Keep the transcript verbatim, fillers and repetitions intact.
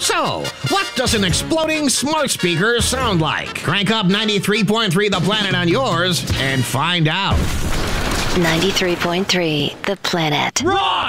So, what does an exploding smart speaker sound like? Crank up ninety-three point three The Planet on yours and find out. ninety-three point three The Planet. Wrong!